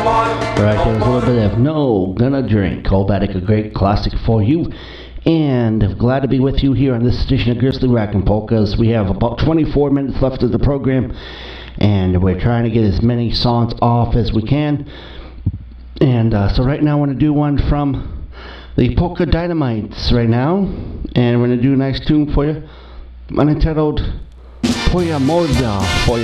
Right, there's a little bit of No Gonna Drink. Colbatic, a great classic for you. And glad to be with you here on this edition of Grizzly Rock and Polkas. We have about 24 minutes left of the program, and we're trying to get as many songs off as we can. And so right now I want to do one from the Polka Dynamites right now. And we're going to do a nice tune for you. Unentitled Twoja Morda for you.